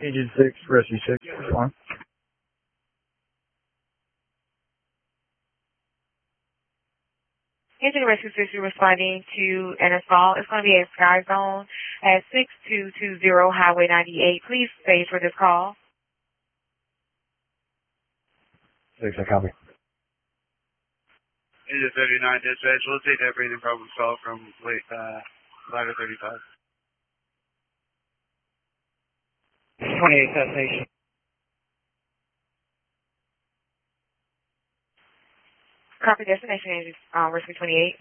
Agent 6, Rescue 6, respond. Agent Rescue 6, you're responding to an assault. It's going to be a Sky Zone at 6220 Highway 98. Please stay for this call. 6, I copy. Agent 39 dispatch, we'll take that breathing problem call from ladder 35. 28 destination. Copy destination, Agent Rescue 28.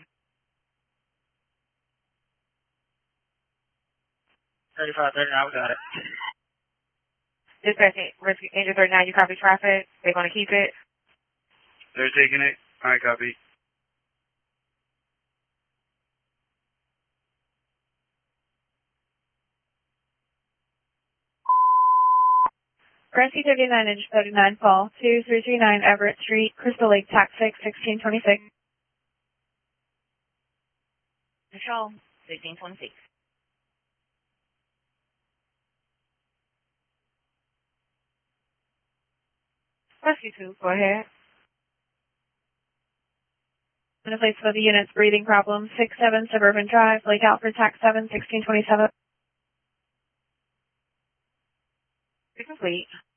35, 39, we got it. Dispatch Rescue Agent 39, you copy traffic. They're going to keep it. They're taking it. Alright, copy. Rescue 39, Agent 39, call 2339 Everett Street, Crystal Lake, Tax 6, 1626. Control, 1626. Rescue 2, go ahead. In a place for the unit's breathing problem, 67 Suburban Drive, Lake Alfred, Tax 7, 1627. Complete.